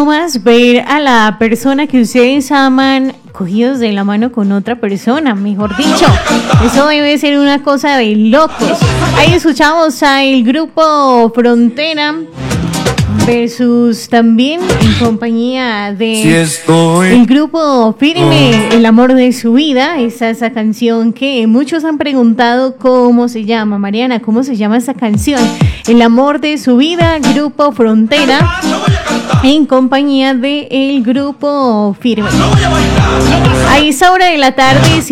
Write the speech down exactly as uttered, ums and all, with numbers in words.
nomás ver a la persona que ustedes aman cogidos de la mano con otra persona, mejor dicho. Eso debe ser una cosa de locos. Ahí escuchamos al grupo Frontera versus también en compañía de Si estoy... el grupo Firme, El amor de su vida. Esa es esa canción que muchos han preguntado cómo se llama. Mariana, ¿cómo se llama esa canción? El amor de su vida, grupo Frontera, en compañía de el grupo Firme. A esa hora de la tarde